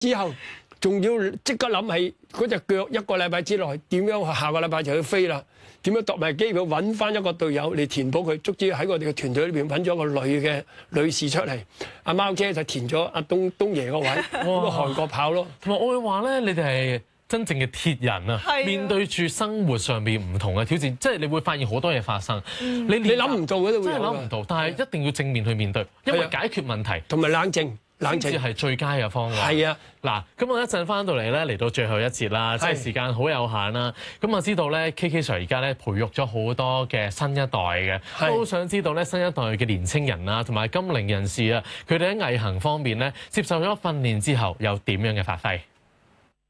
之後仲要即刻諗起嗰隻腳一個禮拜之內點樣下個禮拜就要飛啦，點樣度埋機票揾翻一個隊友嚟填補佢，足之喺我哋嘅團隊裏邊揾咗個女士出嚟，阿貓姐就填咗阿東爺個位，咁個韓國跑咯。 同埋我會話咧，你哋係真正嘅鐵人啊！面對住生活上邊唔同嘅挑戰，即係你會發現好多嘢發生。你諗唔到嘅都會有， 真係諗唔到，但係一定要正面去面對，因為解決問題同埋冷靜先至係最佳嘅方案。 係啊， 嗱，咁我一陣翻到嚟咧，嚟到最後一節啦，即係時間好有限啦。咁我知道咧，KK Sir 而家咧培育咗好多嘅新一代嘅，都好想知道咧新一代嘅年青人啊，同埋金齡人士啊，佢哋喺毅行方面咧接受咗訓練之後有點樣嘅發揮？